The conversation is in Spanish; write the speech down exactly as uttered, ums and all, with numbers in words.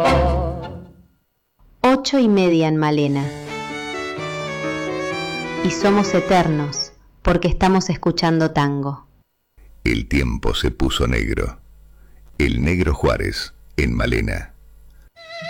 Ocho y media en Malena. Y somos eternos porque estamos escuchando tango. El tiempo se puso negro. El Negro Juárez, en Malena.